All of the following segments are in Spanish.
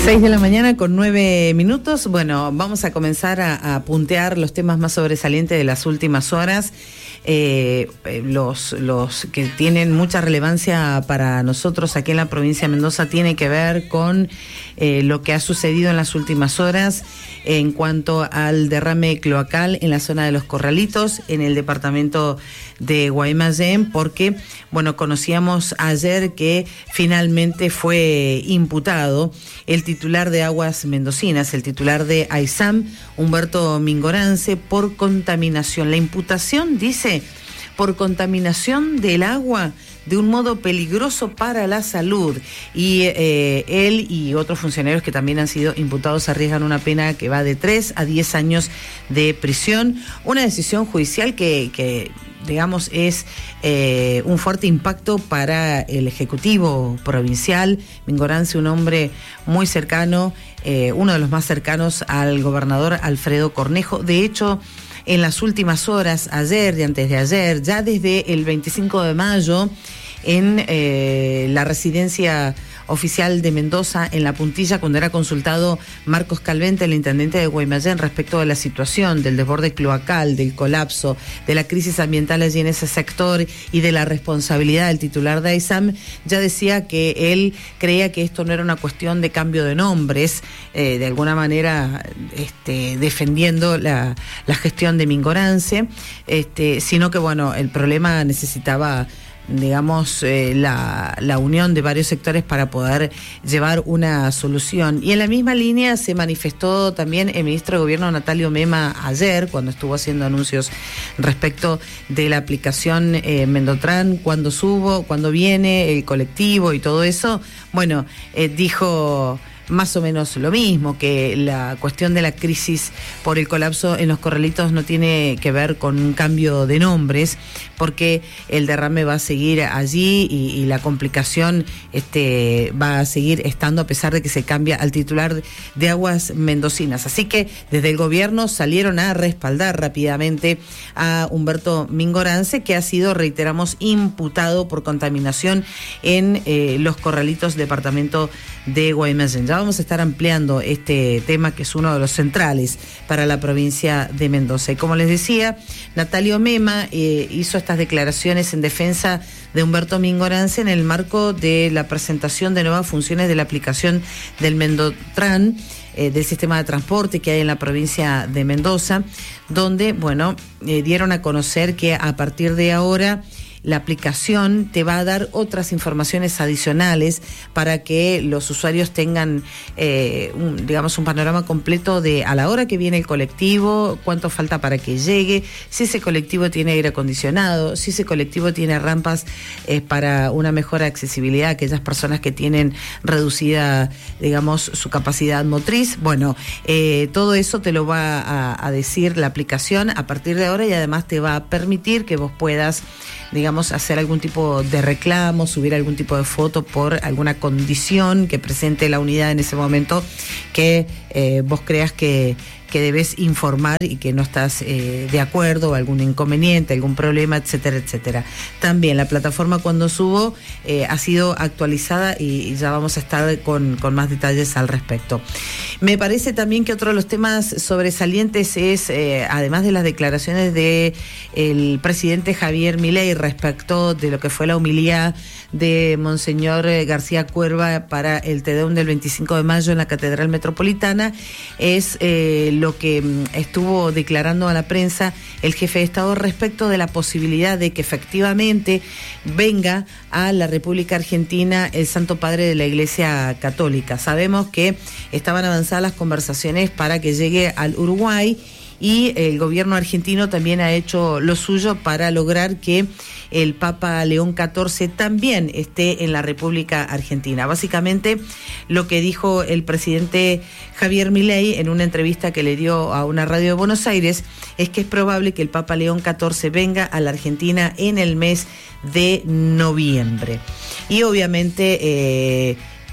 6 de la mañana con 9 minutos. Bueno, vamos a comenzar a puntear los temas más sobresalientes de las últimas horas. Los que tienen mucha relevancia para nosotros aquí en la provincia de Mendoza tiene que ver con lo que ha sucedido en las últimas horas en cuanto al derrame cloacal en la zona de Los Corralitos, en el departamento de Guaymallén, porque, bueno, conocíamos ayer que finalmente fue imputado el titular de Aguas Mendocinas, el titular de AISAM, Humberto Mingorance, por contaminación. La imputación dice por contaminación del agua de un modo peligroso para la salud. Y él y otros funcionarios que también han sido imputados arriesgan una pena que va de 3 a 10 años de prisión. Una decisión judicial que digamos, es un fuerte impacto para el Ejecutivo Provincial. Mingorance, un hombre muy cercano, uno de los más cercanos al gobernador Alfredo Cornejo. De hecho, en las últimas horas, ayer y antes de ayer, ya desde el 25 de mayo, en la residencia oficial de Mendoza, en La Puntilla, cuando era consultado Marcos Calvente, el intendente de Guaymallén, respecto de la situación del desborde cloacal, del colapso, de la crisis ambiental allí en ese sector y de la responsabilidad del titular de AISAM, ya decía que él creía que esto no era una cuestión de cambio de nombres, de alguna manera defendiendo la gestión de Mingorance, sino que, bueno, el problema necesitaba, digamos, la unión de varios sectores para poder llevar una solución. Y en la misma línea se manifestó también el ministro de Gobierno, Natalio Mema, ayer, cuando estuvo haciendo anuncios respecto de la aplicación Mendotran, cuándo viene el colectivo y todo eso. Bueno, dijo más o menos lo mismo, que la cuestión de la crisis por el colapso en Los Corralitos no tiene que ver con un cambio de nombres, porque el derrame va a seguir allí y la complicación va a seguir estando a pesar de que se cambia al titular de Aguas Mendocinas. Así que desde el gobierno salieron a respaldar rápidamente a Humberto Mingorance, que ha sido, reiteramos, imputado por contaminación en Los Corralitos, departamento de Guaymallén. Ya vamos a estar ampliando este tema, que es uno de los centrales para la provincia de Mendoza. Y como les decía, Natalio Mema hizo estas declaraciones en defensa de Humberto Mingorance en el marco de la presentación de nuevas funciones de la aplicación del Mendotran, del sistema de transporte que hay en la provincia de Mendoza, donde, bueno, dieron a conocer que a partir de ahora la aplicación te va a dar otras informaciones adicionales para que los usuarios tengan, un panorama completo de a la hora que viene el colectivo, cuánto falta para que llegue, si ese colectivo tiene aire acondicionado, si ese colectivo tiene rampas para una mejor accesibilidad a aquellas personas que tienen reducida, digamos, su capacidad motriz. Bueno, todo eso te lo va a decir la aplicación a partir de ahora, y además te va a permitir que vos puedas, digamos, hacer algún tipo de reclamo, subir algún tipo de foto por alguna condición que presente la unidad en ese momento que vos creas que debes informar y que no estás de acuerdo, o algún inconveniente, algún problema, etcétera, etcétera. También la plataforma Cuando Subo ha sido actualizada y ya vamos a estar con más detalles al respecto. Me parece también que otro de los temas sobresalientes es, además de las declaraciones de el presidente Javier Milei respecto de lo que fue la homilía de Monseñor García Cuerva para el Te Deum del 25 de mayo en la Catedral Metropolitana, es lo que estuvo declarando a la prensa el jefe de Estado respecto de la posibilidad de que efectivamente venga a la República Argentina el Santo Padre de la Iglesia Católica. Sabemos que estaban avanzadas las conversaciones para que llegue al Uruguay, y el gobierno argentino también ha hecho lo suyo para lograr que el Papa León XIV también esté en la República Argentina. Básicamente, lo que dijo el presidente Javier Milei en una entrevista que le dio a una radio de Buenos Aires es que es probable que el Papa León XIV venga a la Argentina en el mes de noviembre. Y obviamente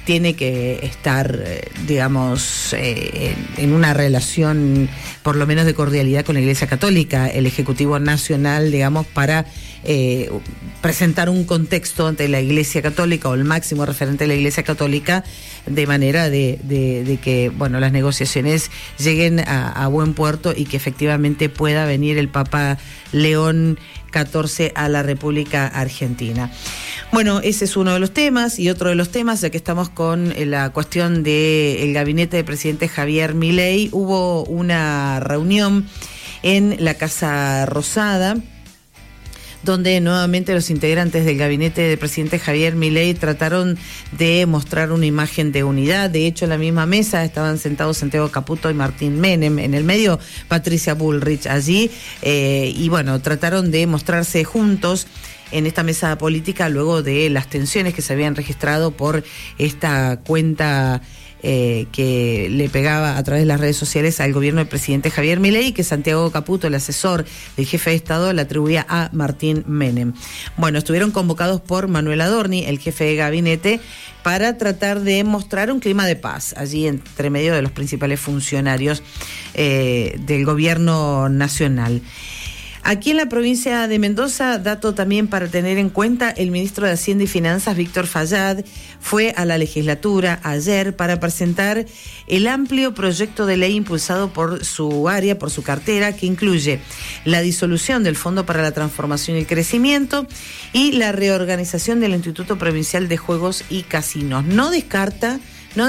tiene que estar, digamos, en una relación por lo menos de cordialidad con la Iglesia Católica, el Ejecutivo Nacional, digamos, para presentar un contexto ante la Iglesia Católica o el máximo referente de la Iglesia Católica, de manera de que, bueno, las negociaciones lleguen a buen puerto y que efectivamente pueda venir el Papa León XIV a la República Argentina. Bueno, ese es uno de los temas, y otro de los temas, ya que estamos con la cuestión del gabinete del presidente Javier Milei, hubo una reunión en la Casa Rosada, donde nuevamente los integrantes del gabinete del presidente Javier Milei trataron de mostrar una imagen de unidad. De hecho, en la misma mesa estaban sentados Santiago Caputo y Martín Menem, en el medio Patricia Bullrich allí, y bueno, trataron de mostrarse juntos en esta mesa política luego de las tensiones que se habían registrado por esta cuenta que le pegaba a través de las redes sociales al gobierno del presidente Javier Milei, que Santiago Caputo, el asesor del jefe de Estado, le atribuía a Martín Menem. Bueno, estuvieron convocados por Manuel Adorni, el jefe de gabinete, para tratar de mostrar un clima de paz allí entre medio de los principales funcionarios del gobierno nacional. Aquí en la provincia de Mendoza, dato también para tener en cuenta, el ministro de Hacienda y Finanzas, Víctor Fayad, fue a la legislatura ayer para presentar el amplio proyecto de ley impulsado por su área, por su cartera, que incluye la disolución del Fondo para la Transformación y el Crecimiento y la reorganización del Instituto Provincial de Juegos y Casinos. No descarta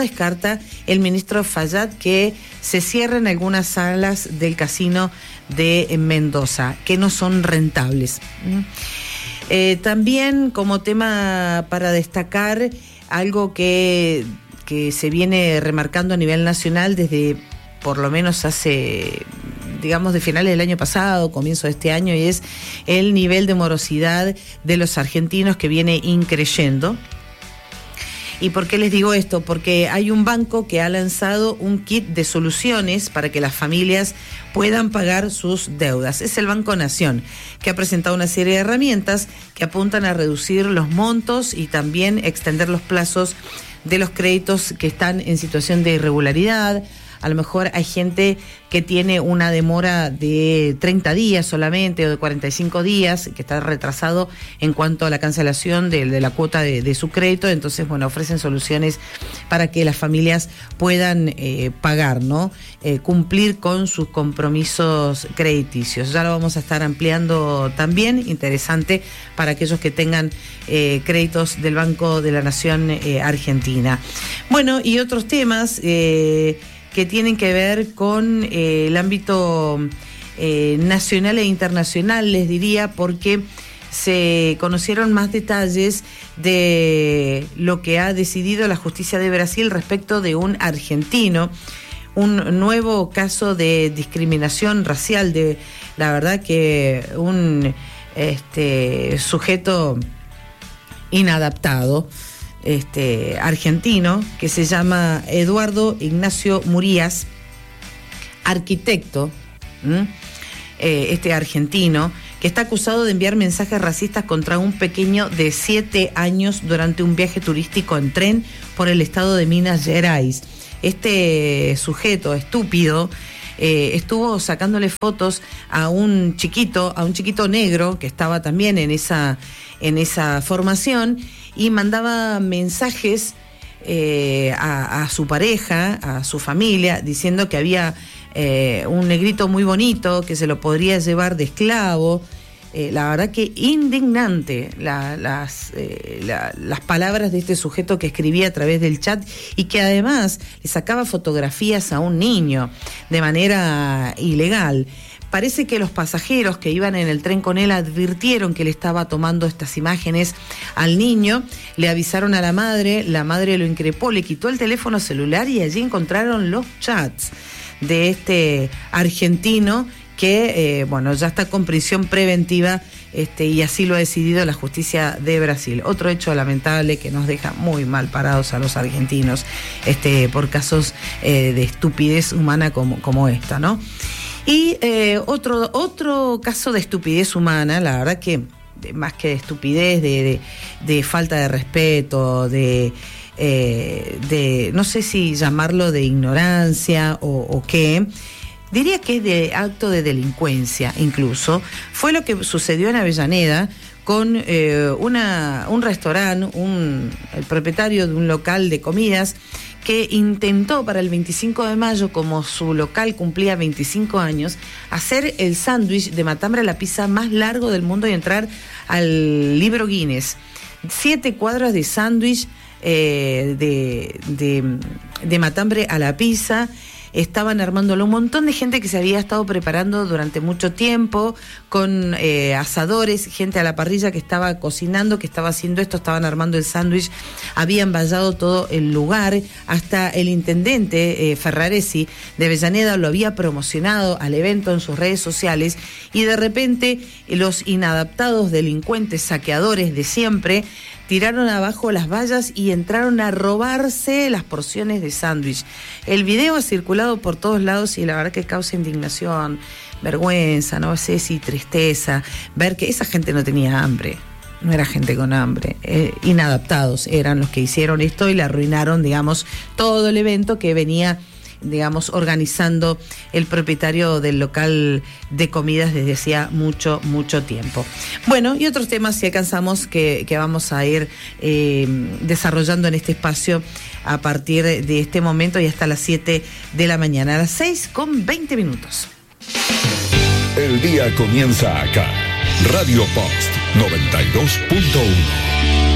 el ministro Fayad que se cierren algunas salas del casino de Mendoza, que no son rentables. También como tema para destacar, algo que se viene remarcando a nivel nacional desde por lo menos hace, digamos, de finales del año pasado, comienzo de este año, y es el nivel de morosidad de los argentinos que viene increyendo. ¿Y por qué les digo esto? Porque hay un banco que ha lanzado un kit de soluciones para que las familias puedan pagar sus deudas. Es el Banco Nación, que ha presentado una serie de herramientas que apuntan a reducir los montos y también extender los plazos de los créditos que están en situación de irregularidad. A lo mejor hay gente que tiene una demora de 30 días solamente o de 45 días, que está retrasado en cuanto a la cancelación de la cuota de su crédito. Entonces, bueno, ofrecen soluciones para que las familias puedan pagar, ¿no? Cumplir con sus compromisos crediticios. Ya lo vamos a estar ampliando también, interesante para aquellos que tengan créditos del Banco de la Nación Argentina. Bueno, y otros temas que tienen que ver con el ámbito nacional e internacional, les diría, porque se conocieron más detalles de lo que ha decidido la justicia de Brasil respecto de un argentino, un nuevo caso de discriminación racial, de la verdad que un sujeto inadaptado, argentino, que se llama Eduardo Ignacio Murías, arquitecto, argentino, que está acusado de enviar mensajes racistas contra un pequeño de 7 años durante un viaje turístico en tren por el estado de Minas Gerais. Este sujeto estúpido estuvo sacándole fotos a un chiquito negro que estaba también en esa formación, y mandaba mensajes a su pareja, a su familia, diciendo que había un negrito muy bonito que se lo podría llevar de esclavo. La verdad que indignante las palabras de este sujeto que escribía a través del chat y que además le sacaba fotografías a un niño de manera ilegal. Parece que los pasajeros que iban en el tren con él advirtieron que él estaba tomando estas imágenes al niño, le avisaron a la madre lo increpó, le quitó el teléfono celular y allí encontraron los chats de este argentino que, ya está con prisión preventiva, y así lo ha decidido la justicia de Brasil. Otro hecho lamentable que nos deja muy mal parados a los argentinos, por casos de estupidez humana como esta, ¿no? Y otro caso de estupidez humana, la verdad que más que de estupidez, de falta de respeto, de no sé si llamarlo de ignorancia o qué, diría que es de acto de delincuencia incluso, fue lo que sucedió en Avellaneda con un restaurante, el propietario de un local de comidas que intentó para el 25 de mayo, como su local cumplía 25 años, hacer el sándwich de matambre a la pizza más largo del mundo y entrar al libro Guinness. 7 cuadras de sándwich de matambre a la pizza. Estaban armándolo un montón de gente que se había estado preparando durante mucho tiempo, con asadores, gente a la parrilla que estaba cocinando, que estaba haciendo esto, estaban armando el sándwich, habían vallado todo el lugar, hasta el intendente Ferraresi de Avellaneda lo había promocionado al evento en sus redes sociales, y de repente los inadaptados delincuentes saqueadores de siempre tiraron abajo las vallas y entraron a robarse las porciones de sándwich. El video ha circulado por todos lados y la verdad que causa indignación, vergüenza, no sé si tristeza, ver que esa gente no tenía hambre, no era gente con hambre, inadaptados eran los que hicieron esto y le arruinaron, digamos, todo el evento que venía, digamos, organizando el propietario del local de comidas desde hacía mucho tiempo. Bueno, y otros temas si alcanzamos que vamos a ir desarrollando en este espacio a partir de este momento y hasta las 7 de la mañana, a las 6:20. El día comienza acá. Radio Post 92.1.